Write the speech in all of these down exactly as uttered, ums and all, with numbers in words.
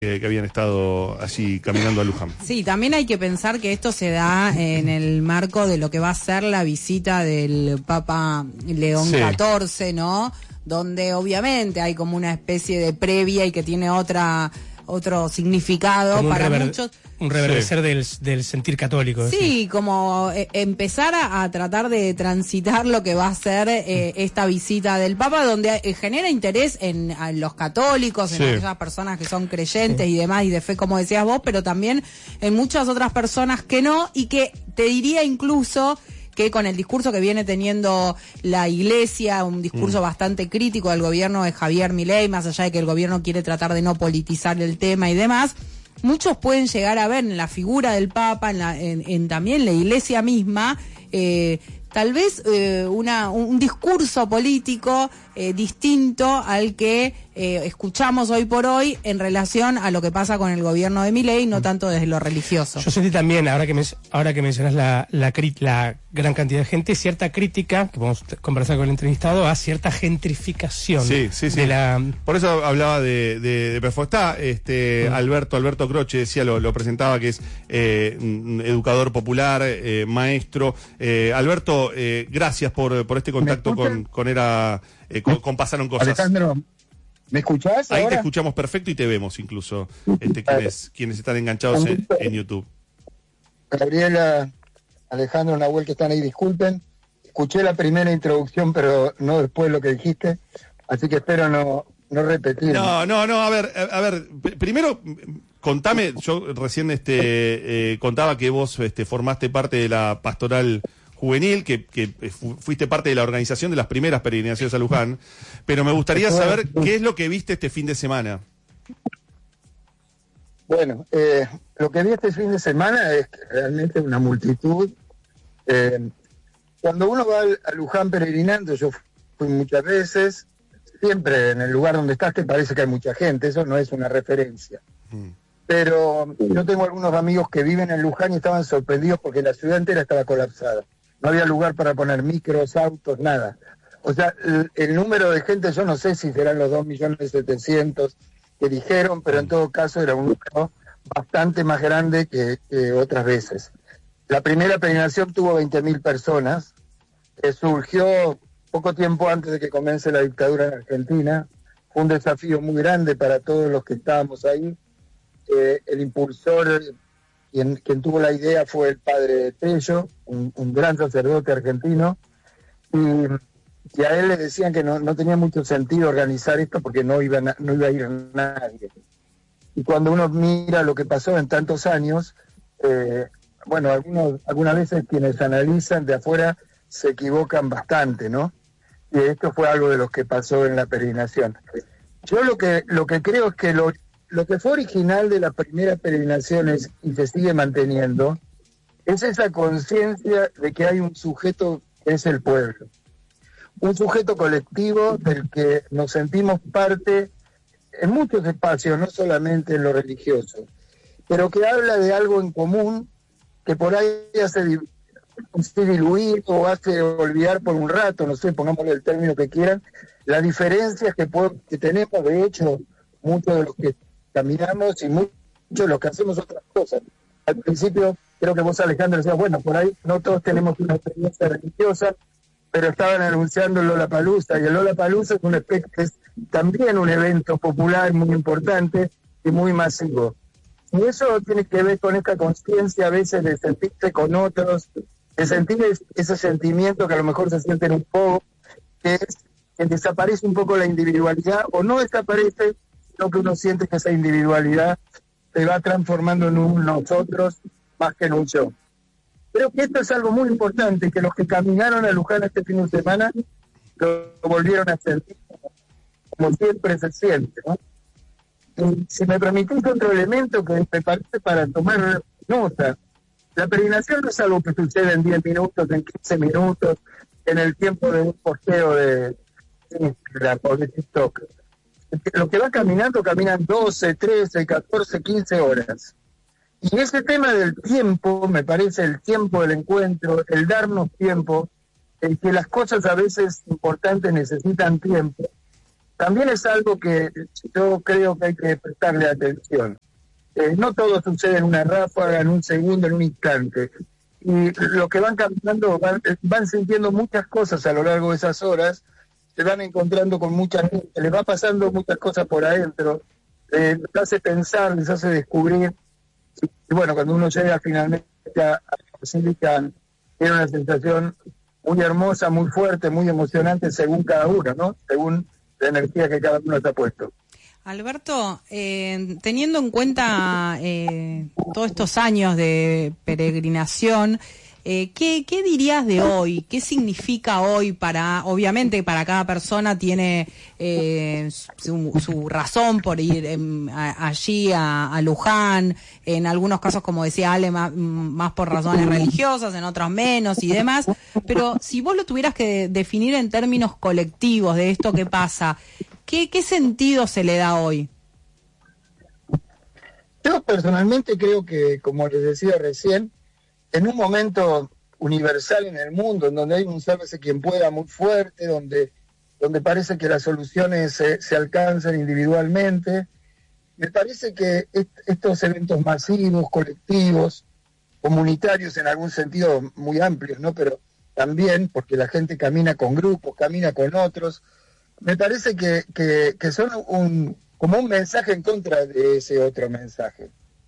que, que habían estado allí caminando a Luján. Sí, también hay que pensar que esto se da en el marco de lo que va a ser la visita del Papa León Sí. catorce, ¿no? Donde obviamente hay como una especie de previa y que tiene otra otro significado Como un para rever- muchos. Un reverdecer Sí. del, del sentir católico. Sí, como eh, empezar a, a tratar de transitar lo que va a ser eh, esta visita del Papa, donde eh, genera interés en, en los católicos, en Sí. aquellas personas que son creyentes y demás, y de fe, como decías vos, pero también en muchas otras personas que no, y que te diría incluso que con el discurso que viene teniendo la Iglesia, un discurso mm. bastante crítico del gobierno de Javier Milei, más allá de que el gobierno quiere tratar de no politizar el tema y demás, muchos pueden llegar a ver en la figura del Papa, en, la, en, en también la Iglesia misma, eh, tal vez eh, una, un discurso político eh, distinto al que eh, escuchamos hoy por hoy en relación a lo que pasa con el gobierno de Milei, no tanto desde lo religioso. Yo sentí también, ahora que, men- ahora que mencionas la, la, cri- la gran cantidad de gente, cierta crítica, que podemos t- conversar con el entrevistado, a cierta gentrificación Sí, sí, sí. de la... Por eso hablaba de, de, de Perfostá, este, mm. Alberto, Alberto Croce decía, lo, lo presentaba, que es eh, un educador popular, eh, maestro. Eh, Alberto, eh, gracias por, por este contacto con, con Era, eh, con, con Pasaron Cosas. Alejandro, ¿me escuchás Ahí ahora? te escuchamos perfecto y te vemos incluso, este, quienes, quienes están enganchados en, en YouTube. Gabriela, Alejandro, Nahuel, que están ahí, disculpen. Escuché la primera introducción, pero no después lo que dijiste, así que espero no, no repetir. No, no, no, a ver, a, a ver, p- primero, contame, yo recién este eh, contaba que vos este, formaste parte de la pastoral juvenil, que, que fu- fuiste parte de la organización de las primeras peregrinaciones a Luján, pero me gustaría saber qué es lo que viste este fin de semana. Bueno, eh, lo que vi este fin de semana es que realmente una multitud. Eh, cuando uno va al- a Luján peregrinando, yo fui muchas veces, siempre en el lugar donde estás te parece que hay mucha gente, eso no es una referencia. Mm. Pero yo tengo algunos amigos que viven en Luján y estaban sorprendidos porque la ciudad entera estaba colapsada. No había lugar para poner micros, autos, nada. O sea, el, el número de gente, yo no sé si serán los dos millones setecientos que dijeron, pero en todo caso era un número bastante más grande que, que otras veces. La primera peregrinación tuvo veinte mil personas, que surgió poco tiempo antes de que comience la dictadura en Argentina. Fue un desafío muy grande para todos los que estábamos ahí. Eh, el impulsor, quien, quien tuvo la idea, fue el padre Tello, un, un gran sacerdote argentino, y, y a él le decían que no, no tenía mucho sentido organizar esto porque no iba, na, no iba a ir nadie. Y cuando uno mira lo que pasó en tantos años, eh, bueno, algunos, algunas veces quienes analizan de afuera se equivocan bastante, ¿no? Y esto fue algo de lo que pasó en la peregrinación. Yo lo que, lo que creo es que lo Lo que fue original de las primeras peregrinaciones y se sigue manteniendo es esa conciencia de que hay un sujeto que es el pueblo. Un sujeto colectivo del que nos sentimos parte en muchos espacios, no solamente en lo religioso, pero que habla de algo en común que por ahí hace, hace diluir o hace olvidar por un rato, no sé, pongámosle el término que quieran, las diferencias que, pod- que tenemos. De hecho, muchos de los que caminamos y muchos de los que hacemos otras cosas. Al principio, creo que vos, Alejandro, decías, bueno, por ahí no todos tenemos una experiencia religiosa, pero estaban anunciando el Lollapalooza, y el Lollapalooza es, un espe- es también un evento popular muy importante y muy masivo. Y eso tiene que ver con esta conciencia a veces de sentirse con otros, de sentir es- ese sentimiento que a lo mejor se sienten un poco, que es que desaparece un poco la individualidad, o no desaparece, lo que uno siente que esa individualidad se va transformando en un nosotros más que en un yo. Creo que esto es algo muy importante, que los que caminaron a Luján este fin de semana lo volvieron a sentir como siempre se siente, ¿no? Y si me permitís otro elemento que me parece para tomar nota, la peregrinación no es algo que sucede en diez minutos, en quince minutos, en el tiempo de un posteo de Instagram o de TikTok. Lo que va caminando, caminan doce, trece, catorce, quince horas. Y ese tema del tiempo, me parece, el tiempo del encuentro, el darnos tiempo, el que las cosas a veces importantes necesitan tiempo, también es algo que yo creo que hay que prestarle atención. Eh, no todo sucede en una ráfaga, en un segundo, en un instante. Y lo que van caminando, van, van sintiendo muchas cosas a lo largo de esas horas, se van encontrando con mucha gente, les va pasando muchas cosas por adentro, eh, les hace pensar, les hace descubrir. Y bueno, cuando uno llega finalmente a la basílica, tiene una sensación muy hermosa, muy fuerte, muy emocionante según cada uno, ¿no? Según la energía que cada uno se ha puesto. Alberto, eh, teniendo en cuenta eh, todos estos años de peregrinación, eh, ¿qué, ¿qué dirías de hoy? ¿Qué significa hoy para, obviamente para cada persona tiene eh, su, su razón por ir eh, a, allí a, a Luján, en algunos casos, como decía Ale, más, más por razones religiosas, en otros menos y demás, pero si vos lo tuvieras que definir en términos colectivos de esto que pasa, ¿Qué, ¿Qué sentido se le da hoy? Yo personalmente creo que, como les decía recién, en un momento universal en el mundo, en donde hay un sálvese quien pueda muy fuerte, donde, donde parece que las soluciones se, se alcanzan individualmente, me parece que est estos eventos masivos, colectivos, comunitarios en algún sentido muy amplios, ¿no? Pero también porque la gente camina con grupos, camina con otros, me parece que, que, que son un, como un mensaje en contra de ese otro mensaje.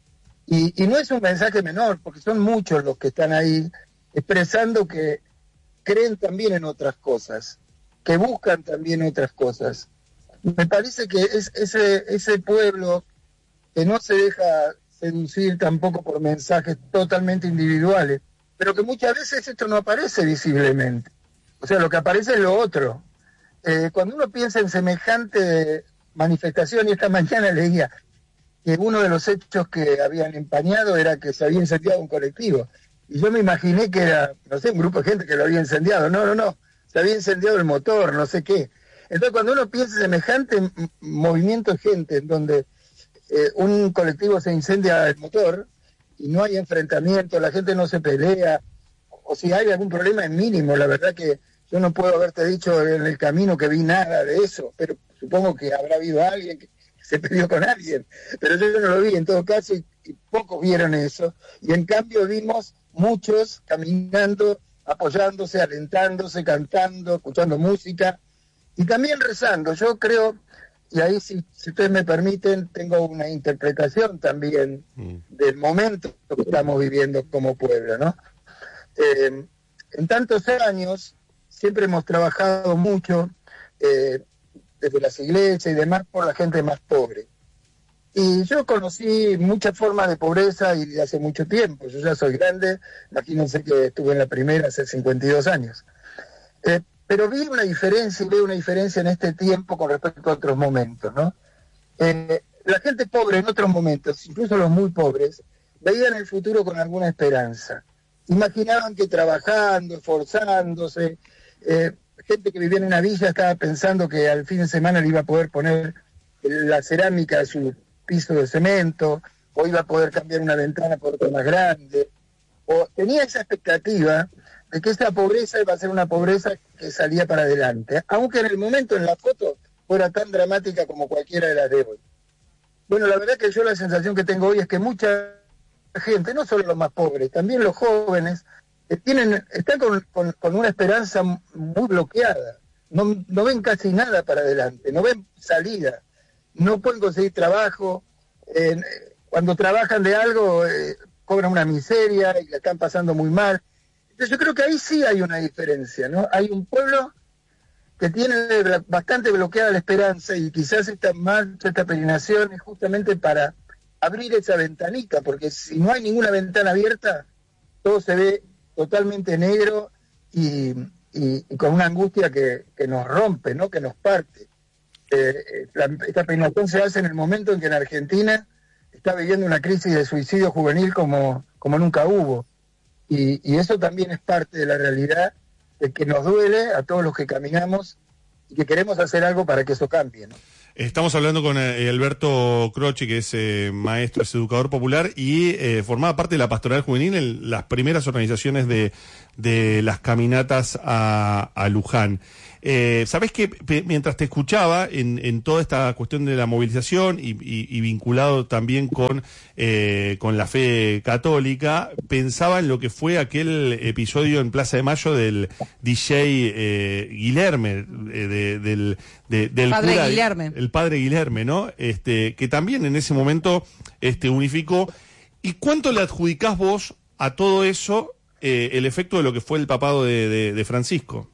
Y, y no es un mensaje menor, porque son muchos los que están ahí expresando que creen también en otras cosas, que buscan también otras cosas. Me parece que es ese, ese pueblo que no se deja seducir tampoco por mensajes totalmente individuales, pero que muchas veces esto no aparece visiblemente. O sea, lo que aparece es lo otro. Eh, cuando uno piensa en semejante manifestación, y esta mañana leía que uno de los hechos que habían empañado era que se había incendiado un colectivo, y yo me imaginé que era, no sé, un grupo de gente que lo había incendiado. No, no, no, se había incendiado el motor, no sé qué. Entonces cuando uno piensa en semejante movimiento de gente en donde eh, un colectivo se incendia el motor y no hay enfrentamiento, la gente no se pelea, o si hay algún problema es mínimo. La verdad que yo no puedo haberte dicho en el camino que vi nada de eso, pero supongo que habrá habido alguien que se peleó con alguien, pero yo no lo vi en todo caso, y, y pocos vieron eso, y en cambio vimos muchos caminando, apoyándose, alentándose, cantando, escuchando música, y también rezando. Yo creo, y ahí si, si ustedes me permiten, tengo una interpretación también mm. del momento que estamos viviendo como pueblo, ¿no? Eh, en tantos años siempre hemos trabajado mucho eh, desde las iglesias y demás por la gente más pobre. Y yo conocí muchas formas de pobreza y de hace mucho tiempo. Yo ya soy grande, imagínense que estuve en la primera hace cincuenta y dos años. Eh, pero vi una diferencia y veo una diferencia en este tiempo con respecto a otros momentos, ¿no? Eh, la gente pobre en otros momentos, incluso los muy pobres, veían el futuro con alguna esperanza. Imaginaban que trabajando, esforzándose, eh, gente que vivía en una villa estaba pensando que al fin de semana le iba a poder poner la cerámica a su piso de cemento, o iba a poder cambiar una ventana por otra más grande, o tenía esa expectativa de que esa pobreza iba a ser una pobreza que salía para adelante, aunque en el momento, en la foto, fuera tan dramática como cualquiera de las de hoy. Bueno, la verdad que yo la sensación que tengo hoy es que mucha gente, no solo los más pobres, también los jóvenes, tienen, están con, con, con una esperanza muy bloqueada, no, no ven casi nada para adelante, no ven salida, no pueden conseguir trabajo, eh, cuando trabajan de algo eh, cobran una miseria y la están pasando muy mal. Entonces yo creo que ahí sí hay una diferencia, ¿no? Hay un pueblo que tiene bastante bloqueada la esperanza, y quizás esta marcha, esta peregrinación es justamente para abrir esa ventanita, porque si no hay ninguna ventana abierta, todo se ve totalmente negro y, y, y con una angustia que, que nos rompe, ¿no? Que nos parte. Eh, la, esta peregrinación se hace en el momento en que en Argentina está viviendo una crisis de suicidio juvenil como, como nunca hubo. Y, y eso también es parte de la realidad, de que nos duele a todos los que caminamos y que queremos hacer algo para que eso cambie, ¿no? Estamos hablando con eh, Alberto Croce, que es eh, maestro, es educador popular y eh, formaba parte de la Pastoral Juvenil en las primeras organizaciones de, de las caminatas a, a Luján. Eh, Sabés que mientras te escuchaba en, en toda esta cuestión de la movilización y, y, y vinculado también con, eh, con la fe católica, pensaba en lo que fue aquel episodio en Plaza de Mayo del D J eh, Guilherme, eh, de, del, de, del padre cura, Guilherme. el padre Guilherme, ¿no? Este, que también en ese momento este, unificó. ¿Y cuánto le adjudicás vos a todo eso eh, el efecto de lo que fue el papado de, de, de Francisco?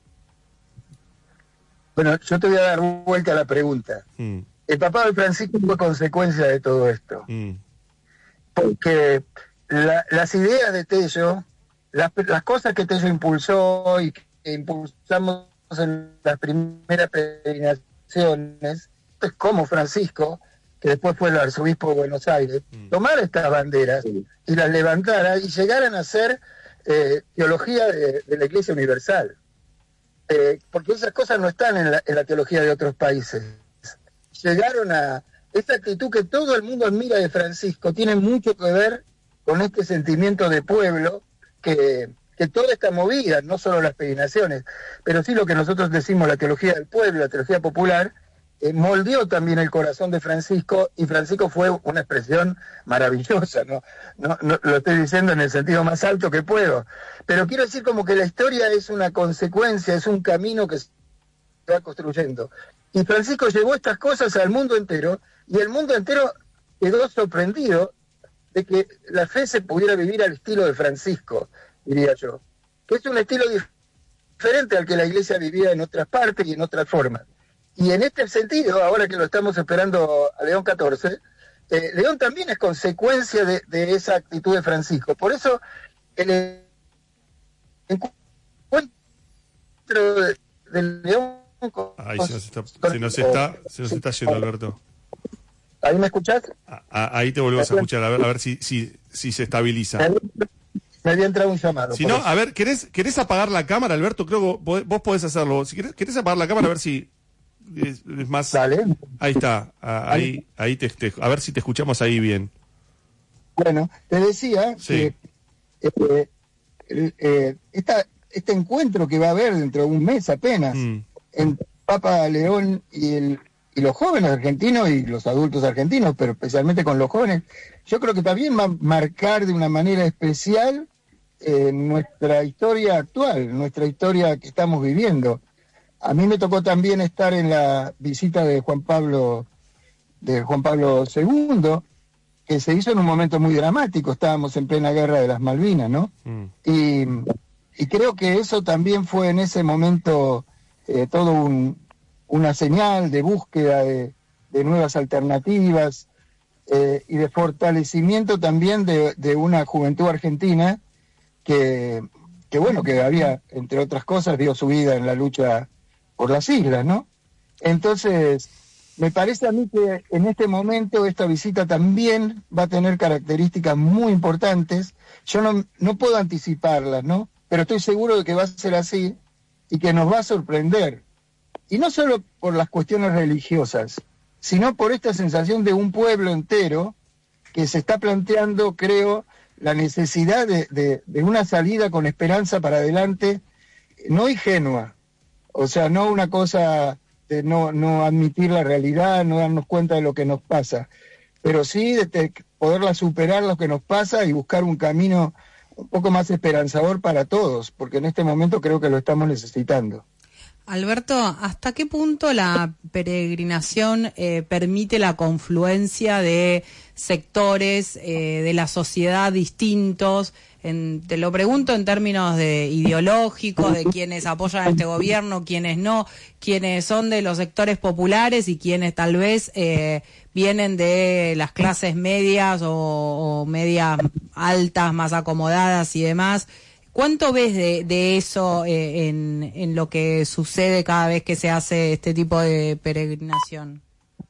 Bueno, yo te voy a dar vuelta a la pregunta. Mm. El papado de Francisco fue consecuencia de todo esto. Mm. Porque la, las ideas de Tello, las, las cosas que Tello impulsó y que impulsamos en las primeras peregrinaciones, es como Francisco, que después fue el arzobispo de Buenos Aires, mm. tomara estas banderas sí. y las levantara y llegaran a ser eh, teología de, de la Iglesia Universal. Eh, porque esas cosas no están en la, en la teología de otros países. Llegaron a esa actitud que todo el mundo admira de Francisco, tiene mucho que ver con este sentimiento de pueblo que, que toda esta movida, no solo las peregrinaciones, pero sí lo que nosotros decimos la teología del pueblo, la teología popular, eh, moldeó también el corazón de Francisco, y Francisco fue una expresión maravillosa, ¿no? No, no lo estoy diciendo en el sentido más alto que puedo, pero quiero decir como que la historia es una consecuencia, es un camino que se va construyendo. Y Francisco llevó estas cosas al mundo entero, y el mundo entero quedó sorprendido de que la fe se pudiera vivir al estilo de Francisco, diría yo, que es un estilo diferente al que la Iglesia vivía en otras partes y en otras formas. Y en este sentido, ahora que lo estamos esperando a León catorce, eh, León también es consecuencia de, de esa actitud de Francisco. Por eso, el encuentro de, de León... Ahí se nos está, se nos está, se nos está yendo, Alberto. ¿Ahí me escuchás? Ah, ahí te volvemos a escuchar, a ver, a ver si, si, si se estabiliza. Me había entrado un llamado. Si no, eso. A ver, ¿querés, ¿querés apagar la cámara, Alberto? Creo que vos podés hacerlo. Si querés, ¿querés apagar la cámara a ver si... Es, es más, Dale. Ahí está, ah, ahí, ahí te, te, a ver si te escuchamos ahí bien. Bueno, te decía sí. que eh, eh, eh, esta, este encuentro que va a haber dentro de un mes apenas mm. en Papa León y, el, y los jóvenes argentinos y los adultos argentinos, pero especialmente con los jóvenes, yo creo que también va a marcar de una manera especial eh, nuestra historia actual, nuestra historia que estamos viviendo. A mí me tocó también estar en la visita de Juan Pablo de Juan Pablo segundo, que se hizo en un momento muy dramático, estábamos en plena guerra de las Malvinas, ¿no? Mm. Y, y creo que eso también fue en ese momento eh, todo un, una señal de búsqueda de, de nuevas alternativas eh, y de fortalecimiento también de, de una juventud argentina que, que, bueno, que había, entre otras cosas, dio su vida en la lucha por las islas, ¿no? Entonces, me parece a mí que en este momento esta visita también va a tener características muy importantes. Yo no, no puedo anticiparlas, ¿no? Pero estoy seguro de que va a ser así y que nos va a sorprender. Y no solo por las cuestiones religiosas, sino por esta sensación de un pueblo entero que se está planteando, creo, la necesidad de, de, de una salida con esperanza para adelante, no ingenua. O sea, no una cosa de no, no admitir la realidad, no darnos cuenta de lo que nos pasa, pero sí de te, poderla superar lo que nos pasa y buscar un camino un poco más esperanzador para todos, porque en este momento creo que lo estamos necesitando. Alberto, ¿hasta qué punto la peregrinación eh, permite la confluencia de sectores eh, de la sociedad distintos? En, te lo pregunto en términos de ideológicos, de quienes apoyan a este gobierno, quienes no, quienes son de los sectores populares y quienes tal vez eh, vienen de las clases medias o, o medias altas, más acomodadas y demás. ¿Cuánto ves de, de eso eh, en, en lo que sucede cada vez que se hace este tipo de peregrinación?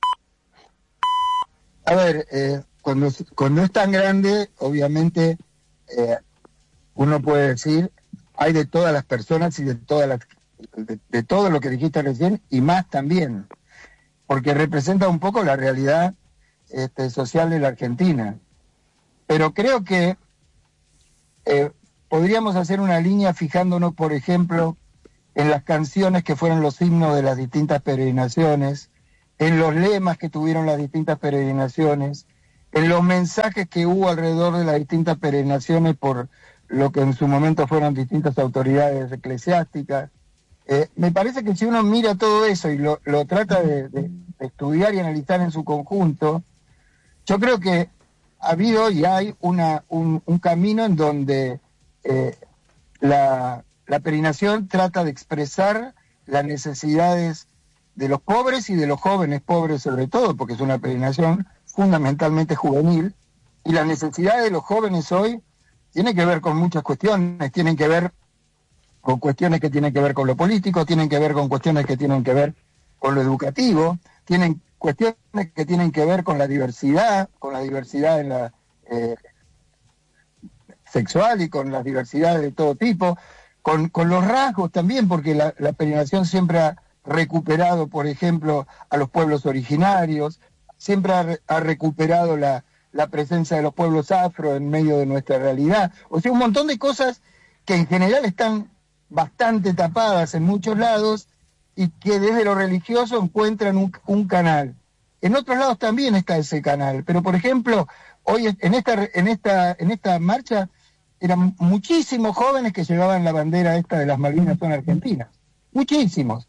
A ver, eh, cuando, cuando es tan grande, obviamente... Eh, uno puede decir, hay de todas las personas y de todas las, de, de todo lo que dijiste recién y más también. porque representa un poco la realidad este, social de la Argentina. Pero creo que eh, podríamos hacer una línea fijándonos, por ejemplo, en las canciones que fueron los himnos de las distintas peregrinaciones, en los lemas que tuvieron las distintas peregrinaciones, en los mensajes que hubo alrededor de las distintas peregrinaciones por lo que en su momento fueron distintas autoridades eclesiásticas. Eh, me parece que si uno mira todo eso y lo, lo trata de, de, de estudiar y analizar en su conjunto, yo creo que ha habido y hay una, un, un camino en donde eh, la, la peregrinación trata de expresar las necesidades de los pobres y de los jóvenes pobres sobre todo, porque es una peregrinación fundamentalmente juvenil, y la necesidad de los jóvenes hoy tiene que ver con muchas cuestiones, tienen que ver con cuestiones que tienen que ver con lo político, tienen que ver con cuestiones que tienen que ver con lo educativo, tienen cuestiones que tienen que ver con la diversidad, con la diversidad en la eh, sexual y con las diversidades de todo tipo, con, con los rasgos también, porque la, la peregrinación siempre ha recuperado, por ejemplo, a los pueblos originarios, siempre ha, ha recuperado la, la presencia de los pueblos afro en medio de nuestra realidad. O sea, un montón de cosas que en general están bastante tapadas en muchos lados y que desde lo religioso encuentran un, un canal. En otros lados también está ese canal, pero por ejemplo, hoy en esta, en esta, en esta marcha eran muchísimos jóvenes que llevaban la bandera esta de las Malvinas son argentinas, muchísimos.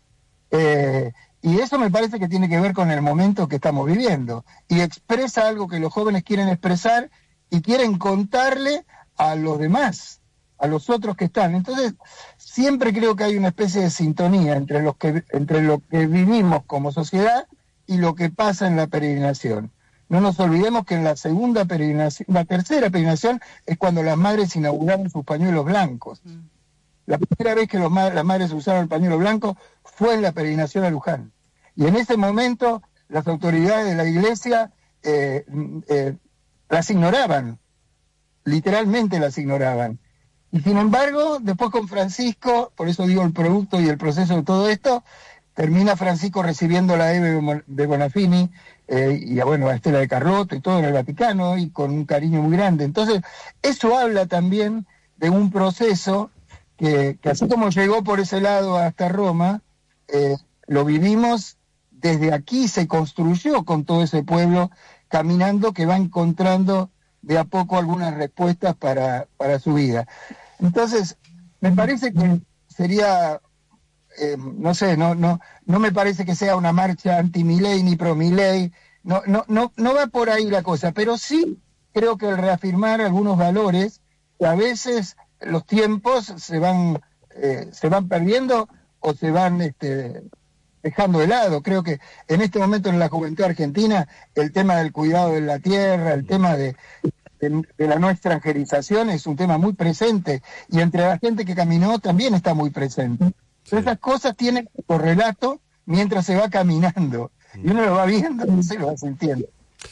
Eh, y eso me parece que tiene que ver con el momento que estamos viviendo, y expresa algo que los jóvenes quieren expresar y quieren contarle a los demás, a los otros que están. Entonces, siempre creo que hay una especie de sintonía entre, los que, entre lo que vivimos como sociedad y lo que pasa en la peregrinación. No nos olvidemos que en la segunda peregrinación, la tercera peregrinación es cuando las madres inauguraron sus pañuelos blancos. La primera vez que los ma- las madres usaron el pañuelo blanco fue en la peregrinación a Luján. Y en ese momento las autoridades de la iglesia eh, eh, las ignoraban, literalmente las ignoraban. Y sin embargo, después con Francisco, por eso digo el producto y el proceso de todo esto, termina Francisco recibiendo la Eve de Bonafini eh, y a, bueno, a Estela de Carlotto y todo en el Vaticano, y con un cariño muy grande. Entonces, eso habla también de un proceso que, que así como llegó por ese lado hasta Roma, eh, lo vivimos desde aquí, se construyó con todo ese pueblo caminando, que va encontrando de a poco algunas respuestas para, para su vida. Entonces, me parece que sería, eh, no sé, no, no, no me parece que sea una marcha anti-Milei ni pro-Milei, no, no, no, no va por ahí la cosa, pero sí creo que el reafirmar algunos valores, que a veces los tiempos se van, eh, se van perdiendo o se van este, dejando de lado. Creo que en este momento en la juventud argentina el tema del cuidado de la tierra, el tema de, de, de la no extranjerización es un tema muy presente, y entre la gente que caminó también está muy presente. Sí. Esas cosas tienen correlato mientras se va caminando, y uno lo va viendo y se lo va sintiendo.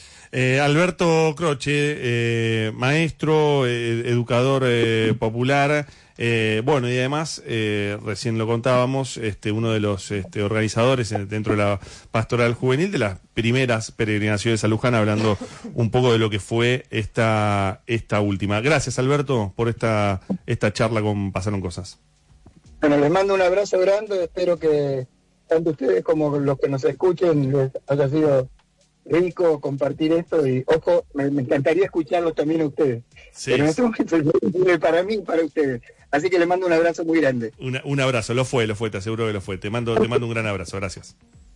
Eh, Alberto Croce, eh, maestro, eh, educador eh, popular, eh, bueno, y además, eh, recién lo contábamos, este, uno de los este, organizadores dentro de la Pastoral Juvenil de las primeras peregrinaciones a Luján, hablando un poco de lo que fue esta esta última. Gracias, Alberto, por esta esta charla con Pasaron Cosas. Bueno, les mando un abrazo grande, espero que tanto ustedes como los que nos escuchen les haya sido rico compartir esto, y ojo, me, me encantaría escucharlos también a ustedes. Sí. Pero en este momento es para mí y para ustedes. Así que les mando un abrazo muy grande. Una, un abrazo, lo fue, lo fue, te aseguro que lo fue. Te mando, te mando un gran abrazo, gracias.